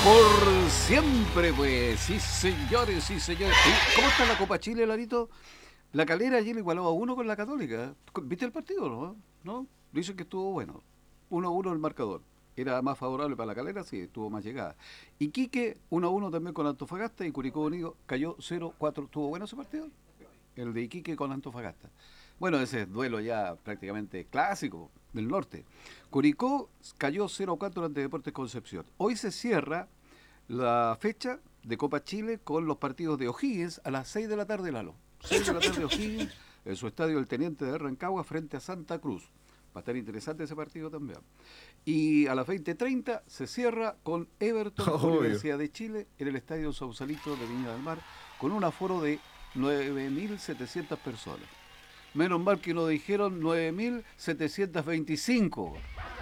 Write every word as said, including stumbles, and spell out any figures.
por siempre, pues. Sí, señores, sí, señores. ¿Cómo está la Copa Chile, Larito? La Calera ayer igualó a uno con la Católica. ¿Viste el partido, no? ¿No? Dicen que estuvo bueno. uno a uno el marcador. Era más favorable para la Calera, sí, estuvo más llegada. Iquique uno a uno también con Antofagasta y Curicó Unido cayó cero cuatro. ¿Estuvo bueno ese partido? El de Iquique con Antofagasta. Bueno, ese es duelo ya prácticamente clásico del norte. Curicó cayó cero cuatro ante Deportes Concepción. Hoy se cierra la fecha de Copa Chile con los partidos de O'Higgins a las seis de la tarde, Lalo. seis de la tarde O'Higgins en su estadio El Teniente de Rancagua frente a Santa Cruz. Va a estar interesante ese partido también. Y a las veinte treinta se cierra con Everton, Obvio. Universidad de Chile, en el estadio Sausalito de Viña del Mar, con un aforo de nueve mil setecientas personas. Menos mal que nos dijeron nueve mil setecientas veinticinco.